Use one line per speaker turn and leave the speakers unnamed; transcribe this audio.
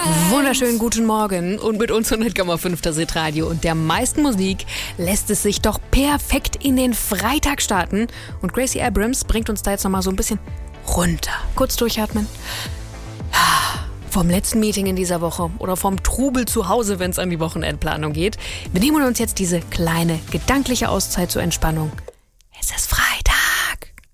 Wunderschönen guten Morgen und mit uns 100,5 das Hitradio und der meisten Musik lässt es sich doch perfekt in den Freitag starten. Und Gracie Abrams bringt uns da jetzt nochmal so ein bisschen runter. Kurz durchatmen. Vom letzten Meeting in dieser Woche oder vom Trubel zu Hause, wenn es an die Wochenendplanung geht. Wir nehmen uns jetzt diese kleine gedankliche Auszeit zur Entspannung. Es ist Freitag.